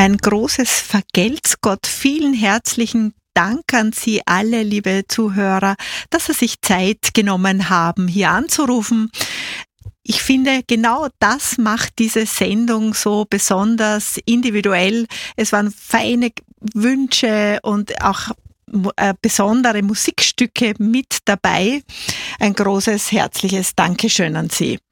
Ein großes Vergelt's Gott. Vielen herzlichen Dank an Sie alle, liebe Zuhörer, dass Sie sich Zeit genommen haben, hier anzurufen. Ich finde, genau das macht diese Sendung so besonders individuell. Es waren feine Wünsche und auch besondere Musikstücke mit dabei. Ein großes, herzliches Dankeschön an Sie.